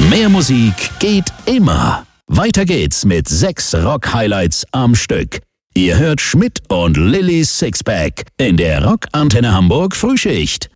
Mehr Musik geht immer. Weiter geht's mit 6 Rock-Highlights am Stück. Ihr hört Schmidt und Lillys Sixpack in der Rock Antenne Hamburg Frühschicht.